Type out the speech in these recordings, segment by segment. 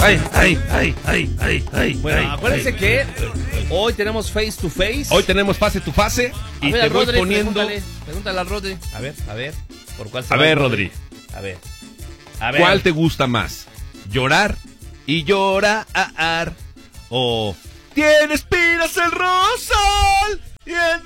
Bueno, acuérdense que hoy tenemos face to face. Hoy tenemos fase to fase. Y te voy Rodri, poniendo. Pregúntale a Rodri. A ver. ¿Por cuál se A va ver, Rodri. A ver. ¿Cuál te gusta más? ¿Llorar y llorar? ¿O tiene espinas el rosal? Y el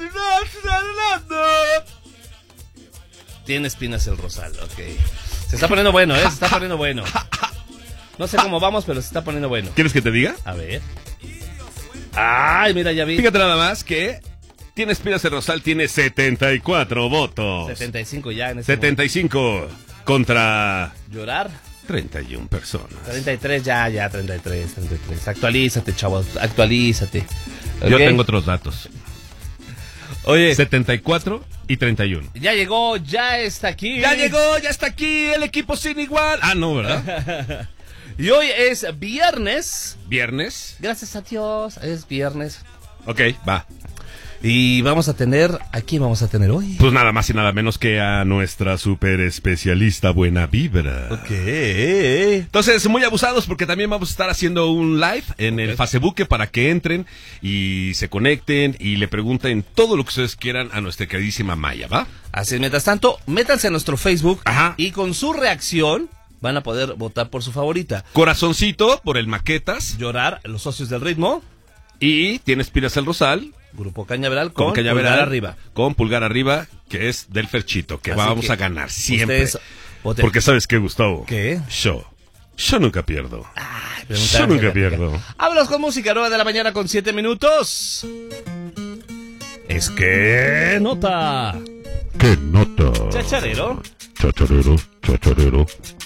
Tiene espinas el rosal, ok. Se está poniendo bueno, se está poniendo bueno. No sé cómo vamos, pero se está poniendo bueno. ¿Quieres que te diga? A ver. Ay, mira, ya vi. Fíjate nada más que Tiene espinas el rosal, tiene 74 votos. 75 ya en este 75 contra... ¿Llorar? 31 personas. 33 ya, 33. Actualízate, chavo, actualízate. Yo ¿Okay? tengo otros datos. Oye, 74 y 31. ya llegó, ya está aquí. Ya llegó, ya está aquí el equipo sin igual. Ah, no, ¿verdad? Y hoy es viernes. ¿Viernes? Gracias a Dios, es viernes. Ok, va. Y vamos a tener, ¿a quién vamos a tener hoy? Pues nada más y nada menos que a nuestra super especialista Buena Vibra. Ok. Entonces, muy abusados porque también vamos a estar haciendo un live en el Facebook para que entren y se conecten y le pregunten todo lo que ustedes quieran a nuestra queridísima Maya, ¿va? Así es, mientras tanto, métanse a nuestro Facebook. Ajá. Y con su reacción van a poder votar por su favorita. Corazoncito por el Maquetas. Llorar, Los Socios del Ritmo. Y tiene espinas el rosal. Grupo Cañaveral con Cañaveral, pulgar arriba. Con pulgar arriba, que es del Ferchito, que Así vamos que a ganar siempre. Voten. Porque ¿sabes qué, Gustavo? ¿Qué? Yo nunca pierdo. Preguntar, Yo nunca pierdo. Vámonos con música, 9 de la mañana con 7 minutos. Es que nota. ¿Qué nota? Chacharero. Chacharero, chacharero.